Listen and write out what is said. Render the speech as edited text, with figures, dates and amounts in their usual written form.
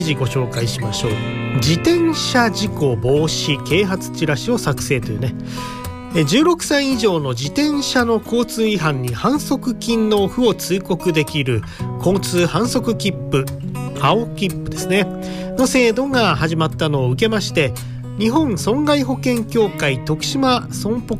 記事ご紹介しましょう。自転車事故防止啓発チラシを作成というね、16歳以上の自転車の交通違反に反則金納付を通告できる交通反則切符、青切符ですねの制度が始まったのを受けまして、日本損害保険協会徳島損保